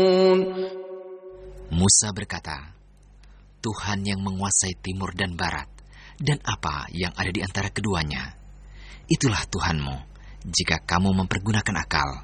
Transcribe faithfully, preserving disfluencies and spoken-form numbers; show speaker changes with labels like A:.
A: Musa berkata, Tuhan yang menguasai timur dan barat, dan apa yang ada di antara keduanya. Itulah Tuhanmu, jika kamu mempergunakan akal.